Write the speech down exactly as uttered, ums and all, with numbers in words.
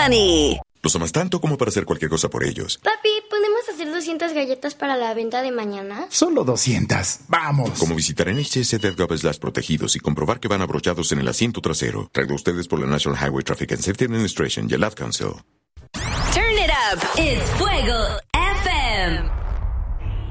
Bunny. Los amas tanto como para hacer cualquier cosa por ellos. Papi, ¿podemos hacer doscientas galletas para la venta de mañana? Solo doscientas. ¡Vamos! Como visitar N H S punto gov slash protegidos y comprobar que van abrochados en el asiento trasero. Traído a ustedes por la National Highway Traffic and Safety Administration y el Ad Council. Turn it up. It's Fuego F M.